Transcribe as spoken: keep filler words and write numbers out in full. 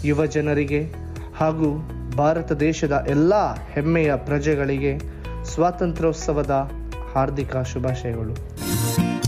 ಯುವ ಜನರಿಗೆ ಹಾಗೂ ಭಾರತ ದೇಶದ ಎಲ್ಲ ಹೆಮ್ಮೆಯ ಪ್ರಜೆಗಳಿಗೆ ಸ್ವಾತಂತ್ರ್ಯೋತ್ಸವದ ಹಾರ್ದಿಕ ಶುಭಾಶಯಗಳು.